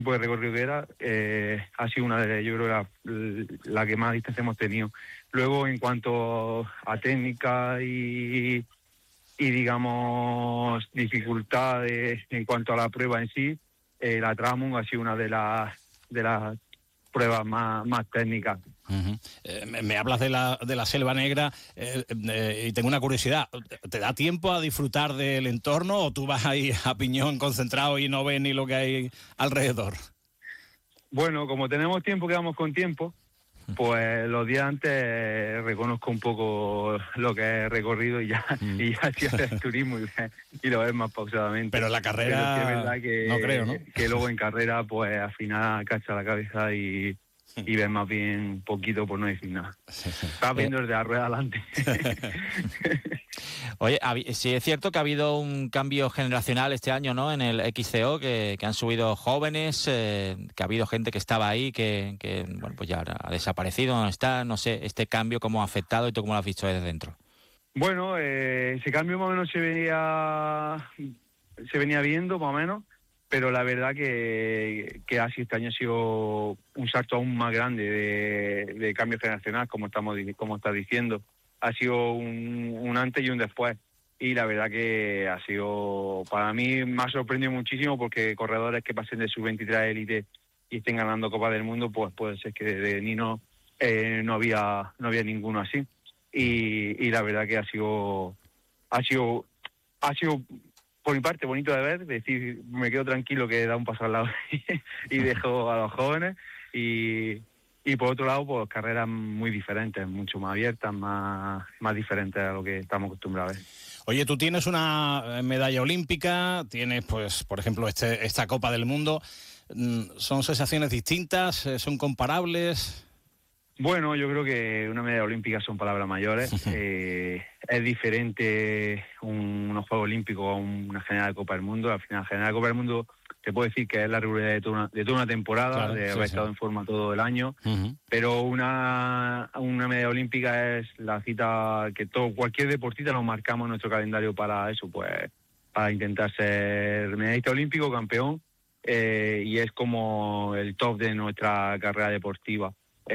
Pues el recorrido que era, ha sido una de, yo creo, la que más distancia hemos tenido. Luego, en cuanto a técnica y digamos, dificultades en cuanto a la prueba en sí, la Tramon ha sido una de las pruebas más técnicas. Uh-huh. Me hablas de la Selva Negra y tengo una curiosidad. ¿Te da tiempo a disfrutar del entorno o tú vas ahí a piñón concentrado y no ves ni lo que hay alrededor? Bueno, como tenemos tiempo, quedamos con tiempo, pues los días antes reconozco un poco lo que he recorrido y ya estoy haciendo el turismo y lo ves más pausadamente. Pero la carrera, pero sí es verdad que, no creo, ¿no? Que luego en carrera, pues al final cacha la cabeza y ves más bien poquito, por no decir nada. Estás viendo desde la rueda adelante. Oye, sí es cierto que ha habido un cambio generacional este año, ¿no? En el XCO, que han subido jóvenes, que ha habido gente que estaba ahí, que bueno, pues ya ha desaparecido, no está. No sé, este cambio cómo ha afectado y tú cómo lo has visto desde dentro. Bueno, ese cambio más o menos se venía viendo, más o menos, pero la verdad que así este año ha sido un salto aún más grande de cambio generacional, como estás diciendo. Ha sido un antes y un después. Y la verdad que ha sido, para mí, me ha sorprendido muchísimo porque corredores que pasen de sub-23 élite y estén ganando Copa del Mundo, pues puede ser que de Nino no había ninguno así. Y la verdad que ha sido por mi parte bonito de ver, decir, me quedo tranquilo que da un paso al lado y dejo a los jóvenes y por otro lado, pues carreras muy diferentes, mucho más abiertas, más diferentes a lo que estamos acostumbrados a ver. Oye, tú tienes una medalla olímpica, tienes, pues, por ejemplo, esta Copa del Mundo. ¿Son sensaciones distintas? ¿Son comparables? Bueno, yo creo que una medalla olímpica son palabras mayores. Es diferente unos Juegos Olímpicos a una general de Copa del Mundo. Al final, la general de Copa del Mundo te puedo decir que es la regularidad de toda una temporada, claro, de haber estado en forma todo el año. Uh-huh. Pero una medalla olímpica es la cita que cualquier deportista nos marcamos en nuestro calendario para eso, pues para intentar ser medallista olímpico, campeón, y es como el top de nuestra carrera deportiva.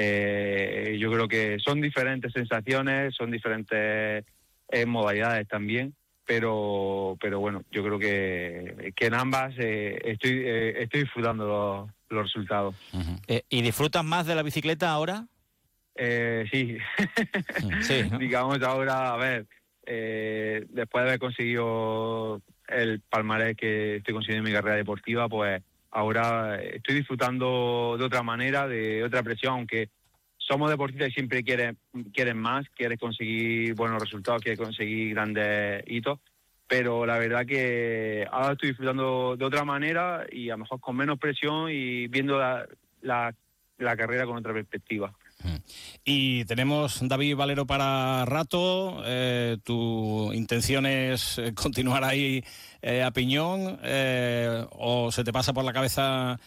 Yo creo que son diferentes sensaciones, son diferentes modalidades también, pero bueno, yo creo que en ambas estoy disfrutando los resultados. Uh-huh. ¿Y disfrutas más de la bicicleta ahora? Sí. Sí, ¿no? Digamos ahora, a ver, después de haber conseguido el palmarés que estoy consiguiendo en mi carrera deportiva, pues ahora estoy disfrutando de otra manera, de otra presión, aunque somos deportistas y siempre quieren más, quieres conseguir buenos resultados, quieres conseguir grandes hitos, pero la verdad que ahora estoy disfrutando de otra manera y a lo mejor con menos presión y viendo la carrera con otra perspectiva. Y tenemos David Valero para rato. ¿Tu intención es continuar ahí a piñón o se te pasa por la cabeza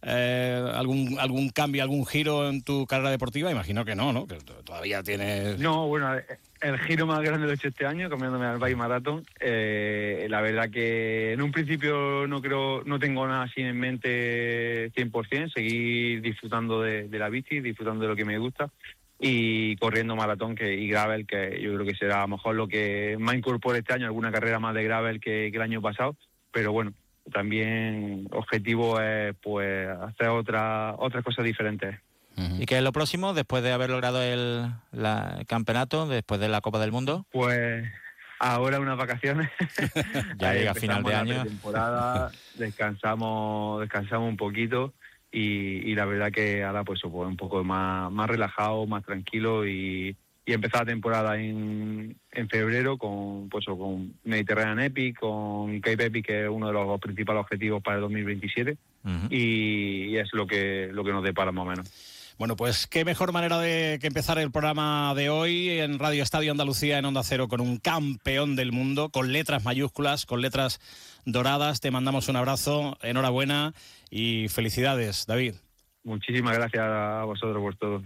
algún cambio, algún giro en tu carrera deportiva? Imagino que no, que todavía tienes... No, bueno, el giro más grande lo he hecho este año, cambiándome al Bike Marathon. La verdad que en un principio no tengo nada así en mente 100%, seguir disfrutando de la bici, disfrutando de lo que me gusta y corriendo maratón y gravel, que yo creo que será a lo mejor lo que más incorpore este año, alguna carrera más de gravel que el año pasado, pero bueno, también objetivo es pues hacer otras cosas diferentes. Uh-huh. ¿Y qué es lo próximo después de haber logrado el campeonato, después de la Copa del Mundo? Pues ahora unas vacaciones. Ya llega final de año. Temporada, descansamos un poquito y la verdad que ahora pues un poco más relajado, más tranquilo y empezar la temporada en febrero con Mediterranean Epic, con Cape Epic, que es uno de los principales objetivos para el 2027. Uh-huh. Y es lo que nos depara más o menos. Bueno, pues qué mejor manera de que empezar el programa de hoy en Radio Estadio Andalucía, en Onda Cero, con un campeón del mundo, con letras mayúsculas, con letras doradas. Te mandamos un abrazo, enhorabuena y felicidades, David. Muchísimas gracias a vosotros por todo.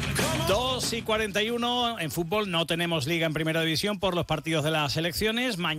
Dos y 41, en fútbol no tenemos liga en primera división por los partidos de las selecciones.